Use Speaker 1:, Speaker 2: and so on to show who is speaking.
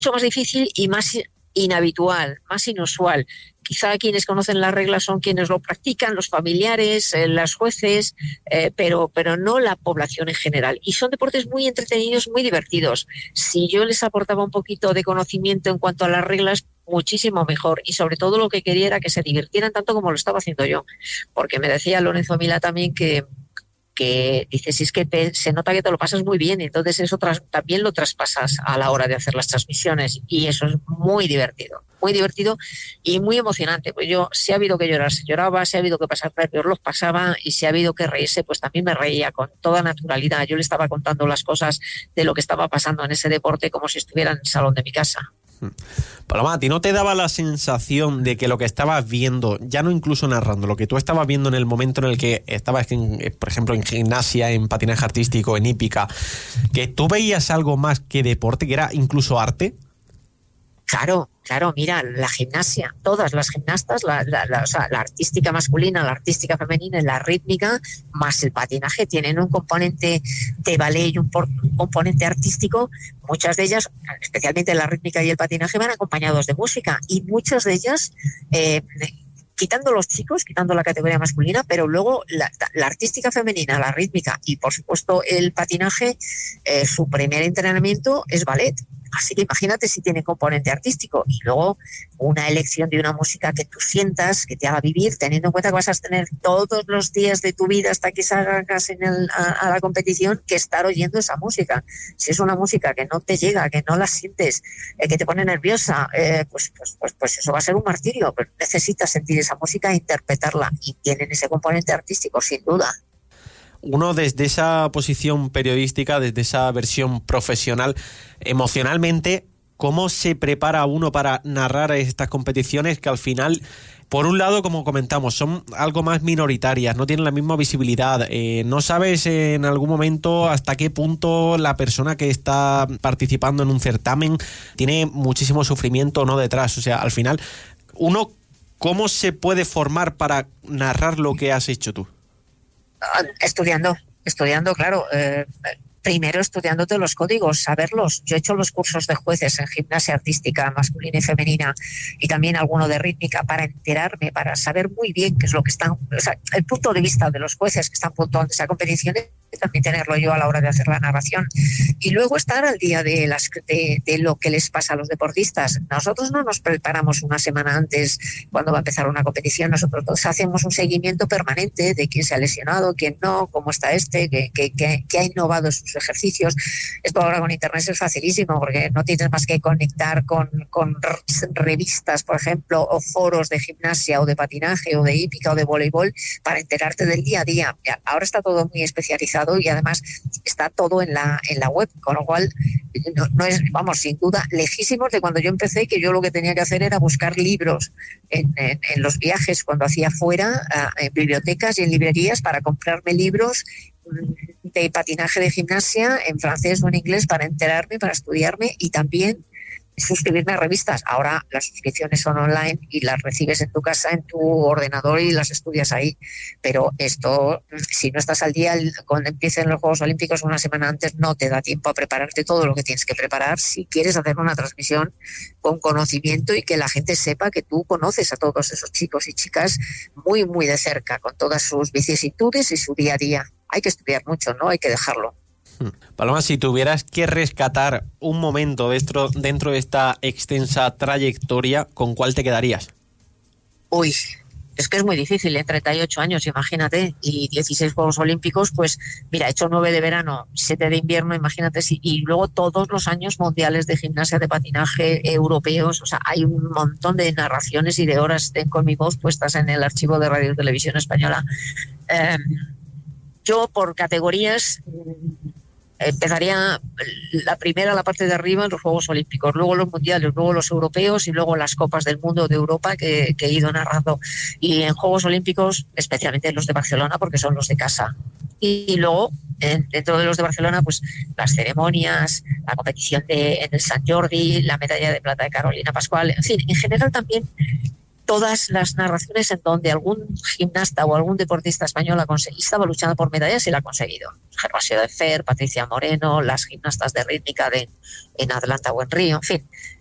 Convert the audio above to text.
Speaker 1: mucho más difícil y más inhabitual, más inusual. Quizá quienes conocen las reglas son quienes lo practican, los familiares, los jueces, pero no la población en general. Y son deportes muy entretenidos, muy divertidos. Si yo les aportaba un poquito de conocimiento en cuanto a las reglas, muchísimo mejor. Y sobre todo lo que quería era que se divirtieran tanto como lo estaba haciendo yo. Porque me decía Lorenzo Milá también que dice, si es que se nota que te lo pasas muy bien, y entonces eso también lo traspasas a la hora de hacer las transmisiones, y eso es muy divertido y muy emocionante. Pues yo, si ha habido que llorar, se lloraba, si ha habido que pasar nervios, los pasaba, y si ha habido que reírse, pues también me reía con toda naturalidad. Yo le estaba contando las cosas de lo que estaba pasando en ese deporte como si estuviera en el salón de mi casa.
Speaker 2: Paloma, ¿a ti no te daba la sensación de que lo que estabas viendo, ya no incluso narrando, lo que tú estabas viendo en el momento en el que estabas, por ejemplo, en gimnasia, en patinaje artístico, en hípica, que tú veías algo más que deporte, que era incluso arte?
Speaker 1: Claro, mira, la gimnasia, todas las gimnastas, la artística masculina, la artística femenina y la rítmica, más el patinaje, tienen un componente de ballet y un componente artístico. Muchas de ellas, especialmente la rítmica y el patinaje, van acompañados de música, y muchas de ellas, quitando los chicos, quitando la categoría masculina, pero luego la artística femenina, la rítmica y por supuesto el patinaje, su primer entrenamiento es ballet. Así que imagínate si tiene componente artístico, y luego una elección de una música que tú sientas, que te haga vivir, teniendo en cuenta que vas a tener todos los días de tu vida hasta que salgas a la competición que estar oyendo esa música. Si es una música que no te llega, que no la sientes, que te pone nerviosa, pues eso va a ser un martirio. Pero necesitas sentir esa música e interpretarla, y tienen ese componente artístico, sin duda.
Speaker 2: Uno, desde esa posición periodística, desde esa versión profesional, emocionalmente, ¿cómo se prepara uno para narrar estas competiciones que al final, por un lado, como comentamos, son algo más minoritarias, no tienen la misma visibilidad? No sabes en algún momento hasta qué punto la persona que está participando en un certamen tiene muchísimo sufrimiento o no detrás. O sea, al final, uno, ¿cómo se puede formar para narrar lo que has hecho tú?
Speaker 1: Estudiando, claro. Primero estudiándote los códigos, saberlos. Yo he hecho los cursos de jueces en gimnasia artística masculina y femenina, y también alguno de rítmica, para enterarme, para saber muy bien qué es lo que están, el punto de vista de los jueces que están puntuando esa competición, y también tenerlo yo a la hora de hacer la narración. Y luego estar al día de lo que les pasa a los deportistas. Nosotros no nos preparamos una semana antes cuando va a empezar una competición. Nosotros todos hacemos un seguimiento permanente de quién se ha lesionado, quién no, cómo está qué ha innovado en sus ejercicios. Esto ahora con internet es facilísimo, porque no tienes más que conectar con revistas, por ejemplo, o foros de gimnasia o de patinaje o de hípica o de voleibol, para enterarte del día a día. Ahora está todo muy especializado, y además está todo en la web, con lo cual no es, vamos, sin duda, lejísimos de cuando yo empecé, que yo lo que tenía que hacer era buscar libros en los viajes cuando hacía fuera, en bibliotecas y en librerías, para comprarme libros de patinaje, de gimnasia, en francés o en inglés, para enterarme, para estudiarme, y también suscribirme a revistas. Ahora las suscripciones son online y las recibes en tu casa, en tu ordenador, y las estudias ahí. Pero esto, si no estás al día cuando empiecen los Juegos Olímpicos una semana antes, no te da tiempo a prepararte todo lo que tienes que preparar si quieres hacer una transmisión con conocimiento, y que la gente sepa que tú conoces a todos esos chicos y chicas muy, muy de cerca, con todas sus vicisitudes y su día a día. Hay que estudiar mucho, ¿no? Hay que dejarlo.
Speaker 2: Paloma, si tuvieras que rescatar un momento dentro de esta extensa trayectoria, ¿con cuál te quedarías?
Speaker 1: Uy, es que es muy difícil, en 38 años, imagínate, y 16 Juegos Olímpicos. Pues mira, he hecho 9 de verano, 7 de invierno, imagínate, y luego todos los años mundiales de gimnasia, de patinaje, europeos. O sea, hay un montón de narraciones y de horas con mi voz puestas en el archivo de Radio y Televisión Española. Yo, por categorías, empezaría la primera, la parte de arriba, en los Juegos Olímpicos, luego los mundiales, luego los europeos, y luego las Copas del Mundo de Europa que he ido narrando. Y en Juegos Olímpicos, especialmente los de Barcelona, porque son los de casa. Y luego, dentro de los de Barcelona, pues las ceremonias, la competición en el Sant Jordi, la medalla de plata de Carolina Pascual, en fin, en general también todas las narraciones en donde algún gimnasta o algún deportista español estaba luchando por medallas y la ha conseguido. Gervasio de Fer, Patricia Moreno, las gimnastas de rítmica en Atlanta o en Río, en fin.